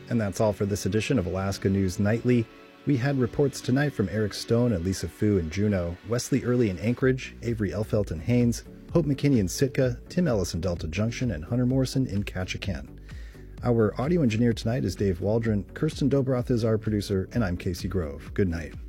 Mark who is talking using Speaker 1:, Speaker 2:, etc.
Speaker 1: And that's all for this edition of Alaska News Nightly. We had reports tonight from Eric Stone and Lisa Fu in Juneau, Wesley Early in Anchorage, Avery Elfelt in Haines, Hope McKinney in Sitka, Tim Ellis in Delta Junction, and Hunter Morrison in Ketchikan. Our audio engineer tonight is Dave Waldron, Kirsten Dobroth is our producer, and I'm Casey Grove. Good night.